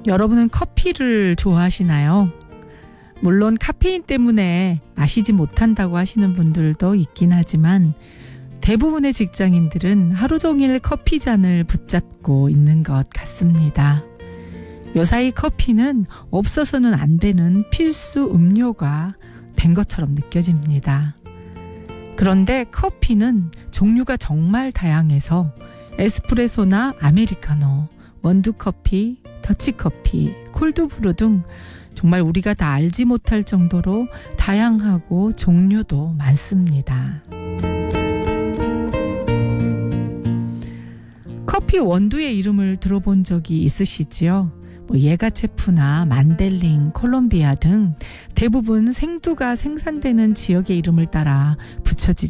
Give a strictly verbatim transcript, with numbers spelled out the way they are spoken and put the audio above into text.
여러분은 커피를 좋아하시나요? 물론 카페인 때문에 마시지 못한다고 하시는 분들도 있긴 하지만 대부분의 직장인들은 하루 종일 커피 잔을 붙잡고 있는 것 같습니다. 요사이 커피는 없어서는 안 되는 필수 음료가 된 것처럼 느껴집니다. 그런데 커피는 종류가 정말 다양해서 에스프레소나 아메리카노, 원두커피, 더치커피, 콜드브루 등 정말 우리가 다 알지 못할 정도로 다양하고 종류도 많습니다. 커피 원두의 이름을 들어본 적이 있으시지요? 뭐 예가체프나 만델링, 콜롬비아 등 대부분 생두가 생산되는 지역의 이름을 따라 붙여지,